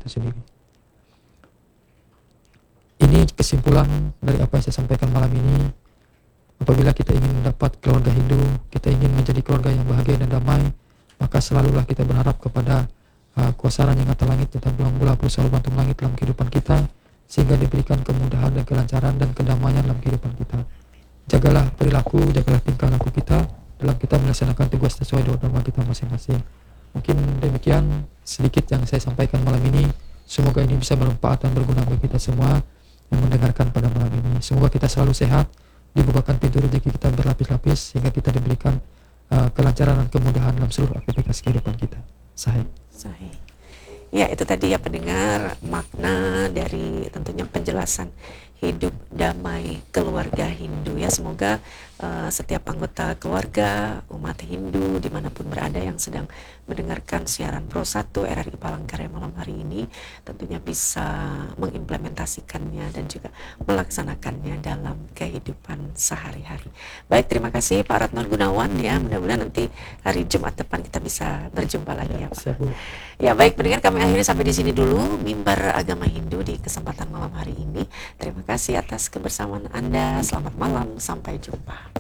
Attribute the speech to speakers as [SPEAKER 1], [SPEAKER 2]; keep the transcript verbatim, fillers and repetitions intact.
[SPEAKER 1] sendiri. Ini kesimpulan dari apa yang saya sampaikan malam ini. Apabila kita ingin mendapat keluarga Hindu, kita ingin menjadi keluarga yang bahagia dan damai, maka selalulah kita berharap kepada uh, kuasa yang atas langit dan bulan bulan selalu bantu langit dalam kehidupan kita, sehingga diberikan kemudahan dan kelancaran dan kedamaian dalam kehidupan kita. Jagalah perilaku, jagalah tingkah laku kita dalam kita melaksanakan tugas sesuai dengan norma kita masing-masing. Mungkin demikian sedikit yang saya sampaikan malam ini. Semoga ini bisa bermanfaat dan berguna bagi kita semua yang mendengarkan pada malam ini. Semoga kita selalu sehat, dibukakan pintu rezeki kita berlapis-lapis, sehingga kita diberikan uh, kelancaran dan kemudahan dalam seluruh aktivitas kehidupan kita. Sahih.
[SPEAKER 2] Sahih. Ya, itu tadi ya pendengar, makna dari tentunya penjelasan hidup damai keluarga Hindu ya. Semoga uh, setiap anggota keluarga umat Hindu dimanapun berada yang sedang mendengarkan siaran Pro satu R R I Palangkaraya malam hari ini tentunya bisa mengimplementasikannya dan juga melaksanakannya dalam kehidupan sehari-hari. Baik, terima kasih Pak Ratno Gunawan ya. Mudah-mudahan nanti hari Jumat depan kita bisa berjumpa lagi ya Pak. Ya baik, pendengar, kami akhirnya sampai di sini dulu Mimbar Agama Hindu di kesempatan malam hari ini. Terima kasih atas kebersamaan Anda. Selamat malam, sampai jumpa.